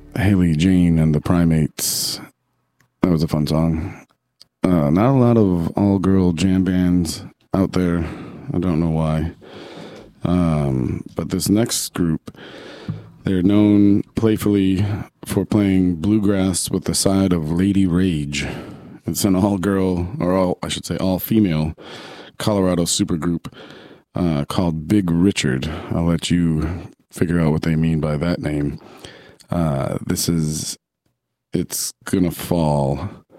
Haley Jane and the Primates. That was a fun song. Not a lot of all girl jam bands out there. I don't know why. But this next group, they're known playfully for playing bluegrass with the side of Lady Rage. It's an all girl, or I should say all female Colorado supergroup called Big Richard. I'll let you figure out what they mean by that name. It's Gonna Fall.